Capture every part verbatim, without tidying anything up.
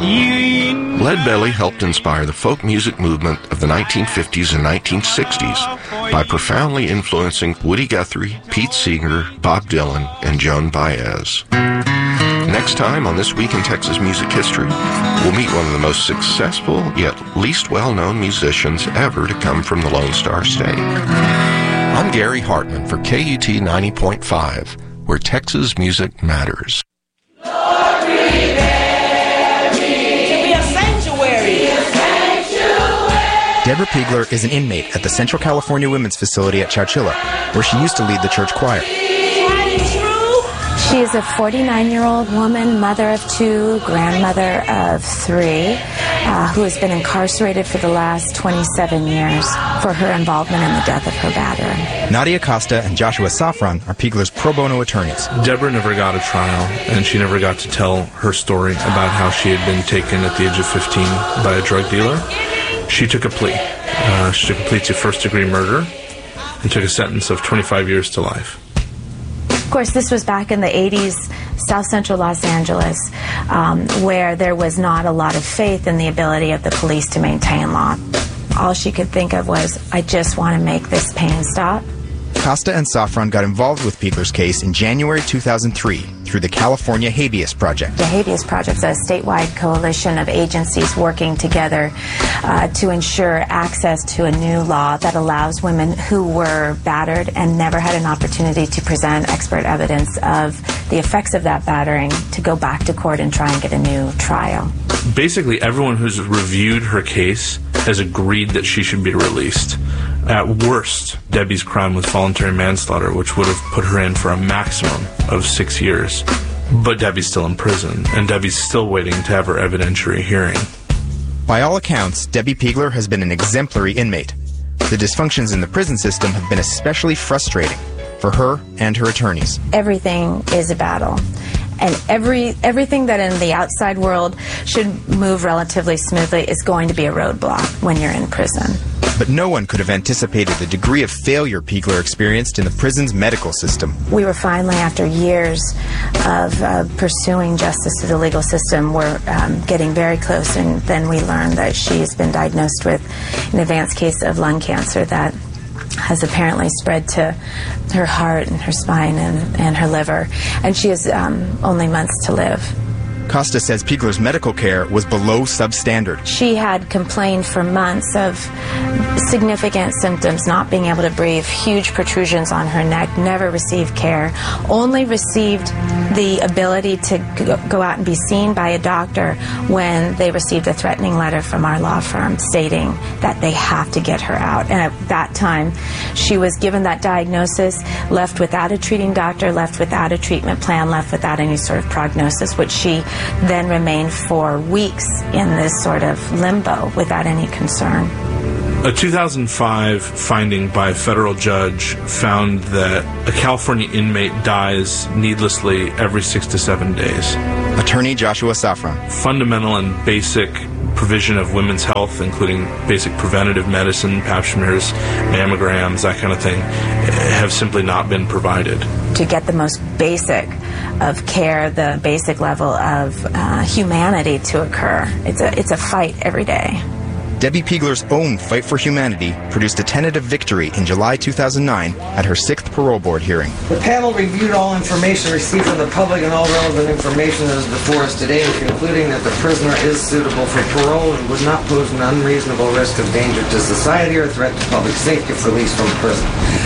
Leadbelly helped inspire the folk music movement of the nineteen fifties and nineteen sixties by profoundly influencing Woody Guthrie, Pete Seeger, Bob Dylan, and Joan Baez. Next time on This Week in Texas Music History, we'll meet one of the most successful yet least well-known musicians ever to come from the Lone Star State. I'm Gary Hartman for K U T ninety point five, where Texas music matters. Lord, prepare me to be a sanctuary. Be a sanctuary. Deborah Piegler is an inmate at the Central California Women's Facility at Chowchilla, where she used to lead the church choir. She is a forty-nine-year-old woman, mother of two, grandmother of three, uh, who has been incarcerated for the last twenty-seven years for her involvement in the death of her batterer. Nadia Costa and Joshua Safran are Piegler's pro bono attorneys. Deborah never got a trial, and she never got to tell her story about how she had been taken at the age of fifteen by a drug dealer. She took a plea. Uh, she took a plea to first-degree murder and took a sentence of twenty-five years to life. Of course, this was back in the eighties, South Central Los Angeles, um, where there was not a lot of faith in the ability of the police to maintain law. All she could think of was, I just want to make this pain stop. Costa and Safran got involved with Piegler's case in January two thousand three through the California Habeas Project. The Habeas Project is a statewide coalition of agencies working together uh, to ensure access to a new law that allows women who were battered and never had an opportunity to present expert evidence of the effects of that battering to go back to court and try and get a new trial. Basically, everyone who's reviewed her case has agreed that she should be released. At worst, Debbie's crime was voluntary manslaughter, which would have put her in for a maximum of six years. But Debbie's still in prison, and Debbie's still waiting to have her evidentiary hearing. By all accounts, Debbie Piegler has been an exemplary inmate. The dysfunctions in the prison system have been especially frustrating for her and her attorneys. Everything is a battle. And every everything that in the outside world should move relatively smoothly is going to be a roadblock when you're in prison. But no one could have anticipated the degree of failure Piegler experienced in the prison's medical system. We were finally, after years of uh, pursuing justice through the legal system, we're um, getting very close, and then we learned that she's been diagnosed with an advanced case of lung cancer that has apparently spread to her heart and her spine and, and her liver, and she has um, only months to live. Costa says Piegler's medical care was below substandard. She had complained for months of significant symptoms, not being able to breathe, huge protrusions on her neck, never received care, only received the ability to go out and be seen by a doctor when they received a threatening letter from our law firm stating that they have to get her out. And at that time, she was given that diagnosis, left without a treating doctor, left without a treatment plan, left without any sort of prognosis, which she then remained for weeks in this sort of limbo without any concern. A two thousand five finding by a federal judge found that a California inmate dies needlessly every six to seven days. Attorney Joshua Safran. Fundamental and basic provision of women's health, including basic preventative medicine, pap smears, mammograms, that kind of thing, have simply not been provided. To get the most basic of care, the basic level of uh, humanity to occur, it's a, it's a fight every day. Debbie Piegler's own Fight for Humanity produced a tentative victory in July two thousand nine at her sixth parole board hearing. The panel reviewed all information received from the public and all relevant information that is before us today, concluding that the prisoner is suitable for parole and would not pose an unreasonable risk of danger to society or threat to public safety if released from prison.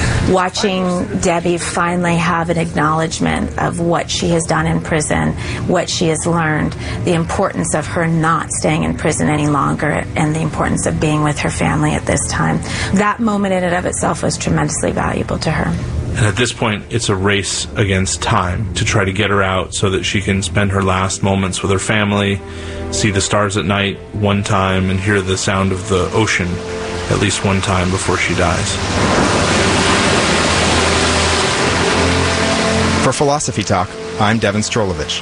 Watching Debbie finally have an acknowledgement of what she has done in prison, what she has learned, the importance of her not staying in prison any longer, and the importance of being with her family at this time. That moment in and of itself was tremendously valuable to her. And at this point, it's a race against time to try to get her out so that she can spend her last moments with her family, see the stars at night one time, and hear the sound of the ocean at least one time before she dies. For Philosophy Talk, I'm Devin Strolovich.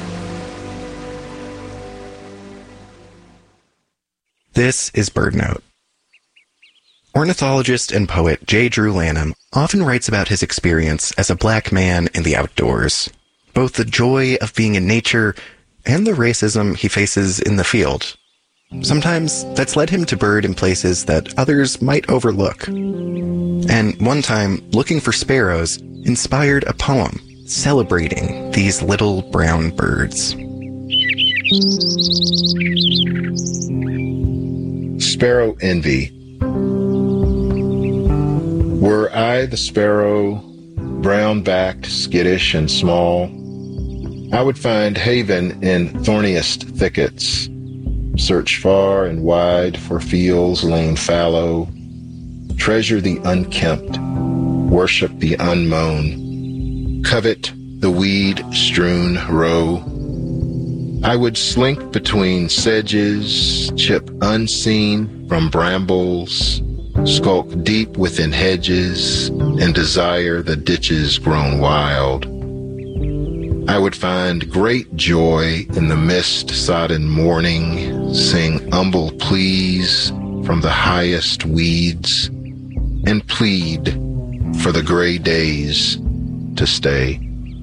This is BirdNote. Ornithologist and poet J. Drew Lanham often writes about his experience as a black man in the outdoors, both the joy of being in nature and the racism he faces in the field. Sometimes that's led him to bird in places that others might overlook. And one time, looking for sparrows inspired a poem celebrating these little brown birds. Sparrow Envy. Were I the sparrow, brown-backed, skittish, and small, I would find haven in thorniest thickets, search far and wide for fields lain fallow, treasure the unkempt, worship the unmown, covet the weed-strewn row. I would slink between sedges, chip unseen from brambles, skulk deep within hedges, and desire the ditches grown wild. I would find great joy in the mist-sodden morning, sing humble pleas from the highest weeds, and plead for the gray days to stay.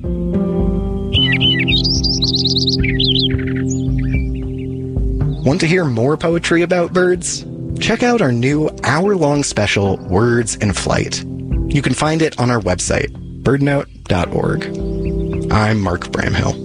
Want to hear more poetry about birds? Check out our new hour-long special, Words in Flight. You can find it on our website, bird note dot org. I'm Mark Bramhill.